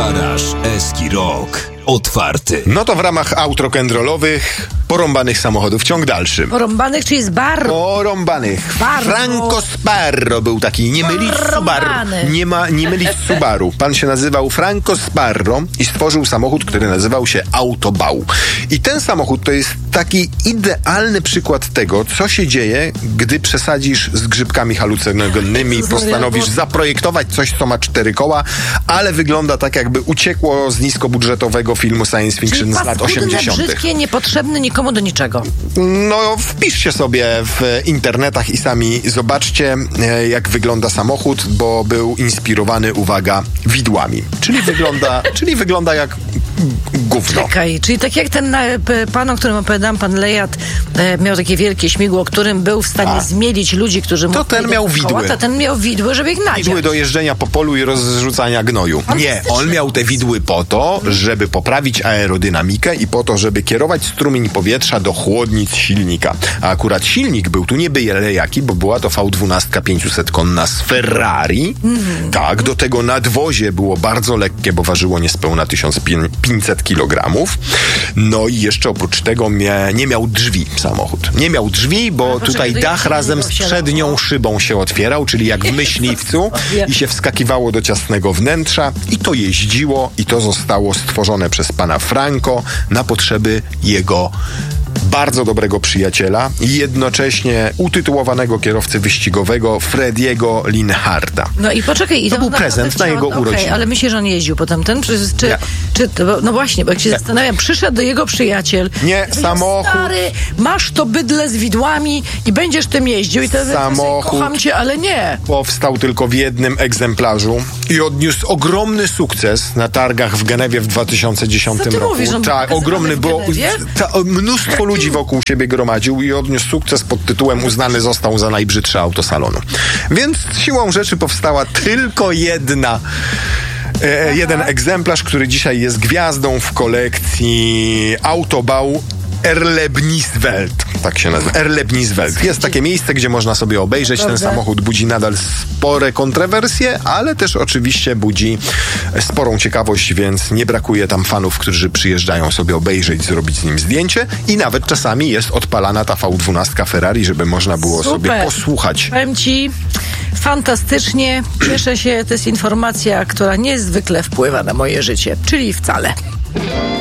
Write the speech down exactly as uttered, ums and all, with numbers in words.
Garaż Eski Rock. Otwarty. No to w ramach aut rock'n'rollowych porąbanych samochodów ciąg dalszy. Porąbanych, czyli Sbarro? Porąbanych. Sbarro. Franco Sbarro był taki. Nie mylić z Subaru. Nie, ma, nie mylić z Subaru. Pan się nazywał Franco Sbarro i stworzył samochód, który nazywał się Autobau. I ten samochód to jest taki idealny przykład tego, co się dzieje, gdy przesadzisz z grzybkami halucynogennymi i postanowisz zaprojektować coś, co ma cztery koła, ale wygląda tak, jakby uciekło z niskobudżetowego filmu science fiction z lat osiemdziesiątych. Brzydkie, niepotrzebne nikomu do niczego. No, wpiszcie sobie w internetach i sami zobaczcie, jak wygląda samochód, bo był inspirowany, uwaga, widłami. Czyli wygląda, czyli wygląda jak gówno. Czekaj, czyli tak jak ten e, pan, o którym opowiadam, pan Lejat, e, miał takie wielkie śmigło, którym był w stanie A. zmielić ludzi, którzy mu... To ten miał widły. Koła, to ten miał widły, żeby ich nadziać. Widły do jeżdżenia po polu i rozrzucania gnoju. Nie, on miał te widły po to, żeby poprawić aerodynamikę i po to, żeby kierować strumień powietrza do chłodnic silnika. A akurat silnik był tu nie byle jaki, bo była to V dwanaście pięćset konna z Ferrari. Mm. Tak, do tego nadwozie było bardzo lekkie, bo ważyło niespełna tysiąc pięćset kilogramów. No i jeszcze oprócz tego mia- nie miał drzwi samochód. Nie miał drzwi, bo A, tutaj dach razem z przednią szybą się otwierał, czyli jak w myśliwcu i się wskakiwało do ciasnego wnętrza i to jeździło i to zostało stworzone przez pana Franco na potrzeby jego bardzo dobrego przyjaciela i jednocześnie utytułowanego kierowcy wyścigowego Frediego Linharta. No i poczekaj. I to, to był na, prezent na jego okay, urodziny. Ale myślę, że on jeździł potem ten? Czy, czy, Nie. czy, no właśnie, bo jak się Nie. zastanawiam, przyszedł do jego przyjaciel. Nie, samochód. Stary, masz to bydle z widłami i będziesz tym jeździł. I to samochód. Kocham cię, ale nie. Powstał tylko w jednym egzemplarzu i odniósł ogromny sukces na targach w Genewie w dwa tysiące dziesiątym Co ty roku. Mówisz, tak, ogromny, bo ta, mnóstwo ludzi wokół siebie gromadził i odniósł sukces pod tytułem uznany został za najbrzydsze auto salonu. Więc siłą rzeczy powstała tylko jedna e, jeden egzemplarz, który dzisiaj jest gwiazdą w kolekcji Autobau Erlebniswelt. Tak się nazywa. Erlebniswelt. Jest takie miejsce, gdzie można sobie obejrzeć. Ten samochód budzi nadal spore kontrowersje, ale też oczywiście budzi sporą ciekawość, więc nie brakuje tam fanów, którzy przyjeżdżają sobie obejrzeć, zrobić z nim zdjęcie i nawet czasami jest odpalana ta V dwanaście Ferrari, żeby można było Super. sobie posłuchać. Powiem ci, fantastycznie. Cieszę się. To jest informacja, która niezwykle wpływa na moje życie, czyli wcale.